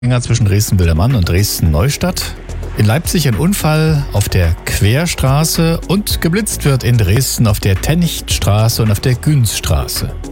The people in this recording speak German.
Zwischen Dresden-Wildermann und Dresden-Neustadt. In Leipzig ein Unfall auf der Querstraße und geblitzt wird in Dresden auf der Tennichtstraße und auf der Günzstraße.